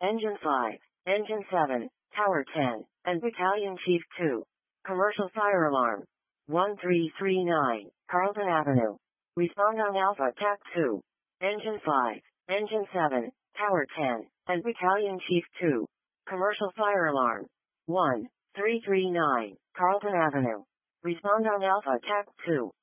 Engine 5, Engine 7, Tower 10, and Battalion Chief 2. Commercial fire alarm. 1339, Carlton Avenue. Respond on Alpha TAC 2. Engine 5, Engine 7, Tower 10, and Battalion Chief 2. Commercial fire alarm. 1339, Carlton Avenue. Respond on Alpha TAC 2.